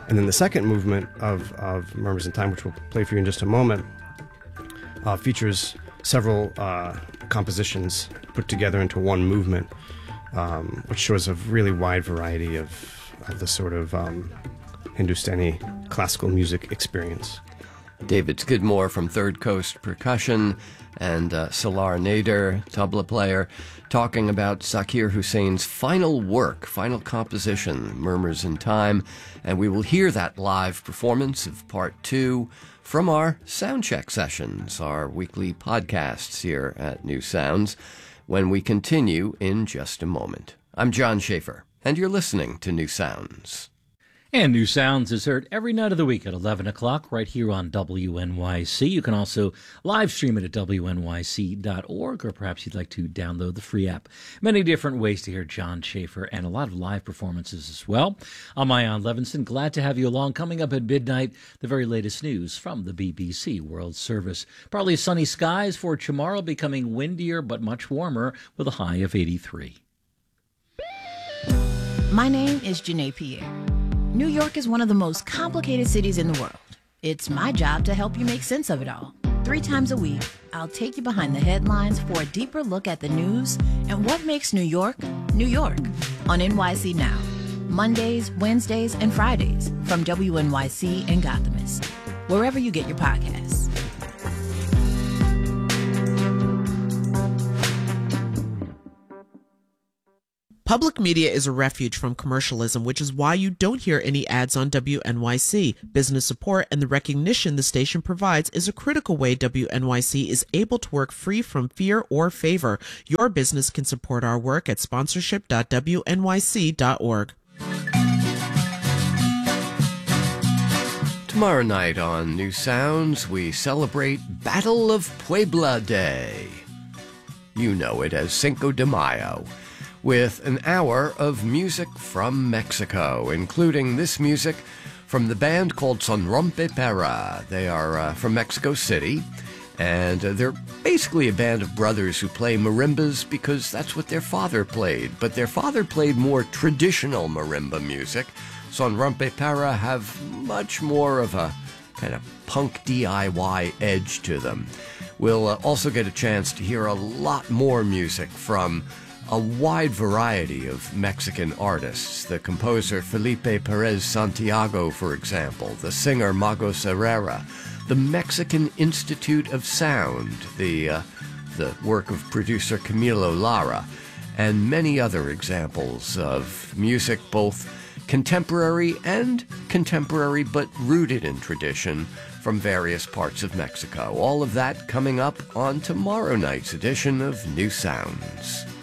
And then the second movement of Murmurs in Time, which we'll play for you in just a moment, features several compositions put together into one movement, which shows a really wide variety of the sort of Hindustani classical music experience. David Skidmore from Third Coast Percussion and Salar Nader, tabla player, talking about Zakir Hussein's final work, final composition, Murmurs in Time. And we will hear that live performance of Part 2 from our Soundcheck sessions, our weekly podcasts here at New Sounds, when we continue in just a moment. I'm John Schaefer, and you're listening to New Sounds. And New Sounds is heard every night of the week at 11 o'clock right here on WNYC. You can also live stream it at WNYC.org, or perhaps you'd like to download the free app. Many different ways to hear John Schaefer and a lot of live performances as well. I'm Ian Levinson. Glad to have you along. Coming up at midnight, the very latest news from the BBC World Service. Partly sunny skies for tomorrow, becoming windier but much warmer with a high of 83. My name is Janae Pierre. New York is one of the most complicated cities in the world. It's my job to help you make sense of it all. 3 times a week, I'll take you behind the headlines for a deeper look at the news and what makes New York, New York, on NYC Now. Mondays, Wednesdays, and Fridays from WNYC and Gothamist, wherever you get your podcasts. Public media is a refuge from commercialism, which is why you don't hear any ads on WNYC. Business support and the recognition the station provides is a critical way WNYC is able to work free from fear or favor. Your business can support our work at sponsorship.wnyc.org. Tomorrow night on New Sounds, we celebrate Battle of Puebla Day. You know it as Cinco de Mayo, with an hour of music from Mexico, including this music from the band called Son Rompe Para. They are from Mexico City, and they're basically a band of brothers who play marimbas because that's what their father played. But their father played more traditional marimba music. Son Rompe Para have much more of a kind of punk DIY edge to them. We'll also get a chance to hear a lot more music from a wide variety of Mexican artists. The composer Felipe Perez Santiago, for example, the singer Magos Herrera, the Mexican Institute of Sound, the work of producer Camilo Lara, and many other examples of music both contemporary but rooted in tradition from various parts of Mexico. All of that coming up on tomorrow night's edition of New Sounds.